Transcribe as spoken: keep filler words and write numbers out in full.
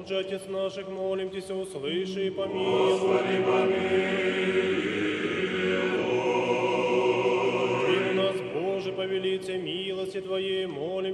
же, Отец наших, молим Тебя, услыши и помилуй. Господи, помилуй. Ты у нас, Боже, повелите милости Твоей, молим